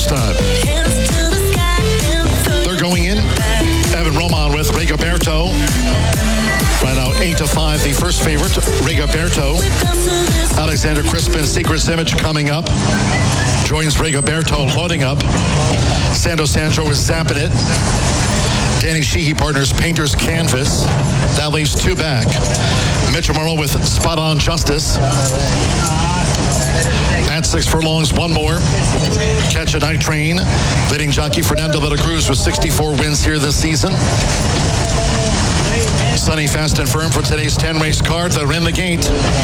this time. They're going in. Evan Roman with Rigoberto. Right now, 8-5, the first favorite, Rigoberto. Alexander Crispin, Secret's Image coming up. Joins Rigoberto loading up. Santos Sancho is zapping it. Danny Sheehy partners Painter's Canvas. That leaves two back. Mitchell Morrow with Spot On Justice. At 6 furlongs, one more. Catch a Night Train. Leading jockey Fernando de la Cruz with 64 wins here this season. Sunny, Fast and Firm for today's 10-race card. They're in the gate.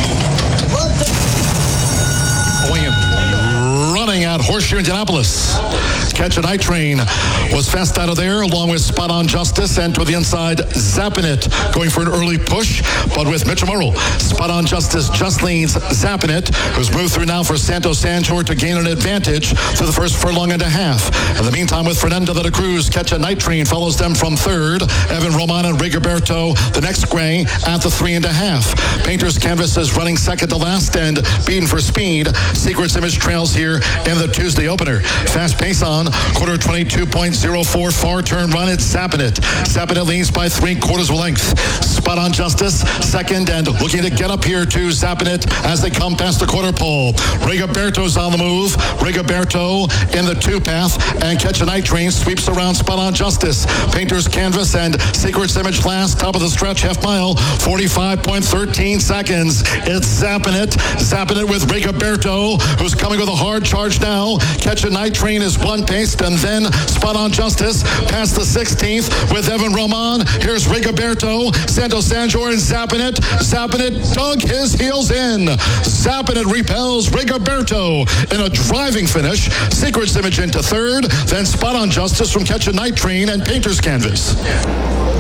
Running at Horseshoe Indianapolis. Catch a Night Train was fast out of there, along with Spot On Justice, and to the inside, Zappin' It, going for an early push, but with Mitchell Morrow. Spot On Justice just leads Zappin' It, who's moved through now for Santos Sancho to gain an advantage through the first furlong and a half. In the meantime, with Fernando de la Cruz, Catch a Night Train follows them from third. Evan Roman and Rigoberto, the next gray, at the 3.5. Painter's Canvas is running second to last and beaten for speed. Secret's Image trails here in the Tuesday opener. Fast pace on, quarter 22.04, far turn run, it's Zappin' It. Zappin' It leads by 3/4 of a length. Spot On Justice, second, and looking to get up here to Zappin' It as they come past the quarter pole. Rigoberto's on the move. Rigoberto in the two path, and Catch a Night Train sweeps around Spot On Justice. Painter's Canvas and Secret's Image last, top of the stretch, half mile, 45.13 seconds. It's Zappin' It. Zappin' It with Rigoberto, who's coming with a hard charge now. Catch a Night Train is one-paced, and then Spot On Justice past the 16th with Evan Roman. Here's Rigoberto, Santos Sancho, and Zappin' It. Zappin' It dug his heels in. Zappin' It repels Rigoberto in a driving finish. Secret's Image into third, then Spot On Justice from Catch a Night Train and Painter's Canvas.